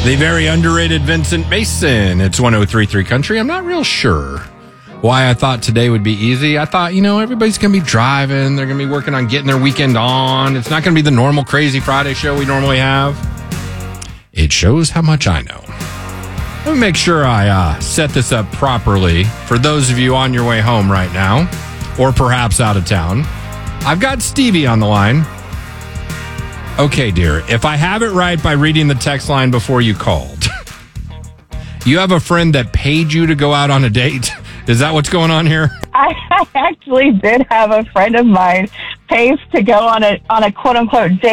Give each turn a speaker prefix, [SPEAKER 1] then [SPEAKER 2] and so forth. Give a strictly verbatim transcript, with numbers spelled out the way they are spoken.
[SPEAKER 1] The very underrated Vincent Mason. It's one oh three point three Country. I'm not real sure why I thought today would be easy. I thought, you know, everybody's going to be driving. They're going to be working on getting their weekend on. It's not going to be the normal crazy Friday show we normally have. It shows how much I know. Let me make sure I uh, set this up properly for those of you on your way home right now, or perhaps out of town. I've got Stevie on the line. Okay, dear, if I have it right by reading the text line before you called, you have a friend that paid you to go out on a date? Is that what's going on here?
[SPEAKER 2] I, I actually did have a friend of mine pay to go on a on a quote unquote date.